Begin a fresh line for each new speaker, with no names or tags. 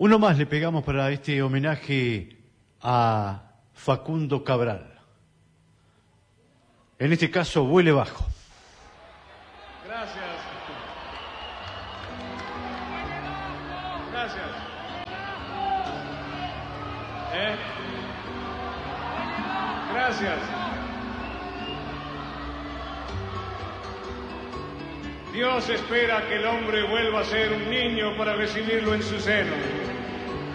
Uno más le pegamos para este homenaje a Facundo Cabral. En este caso, Vuele Bajo.
Gracias. Gracias. Gracias. Dios espera que el hombre vuelva a ser un niño para recibirlo en su seno.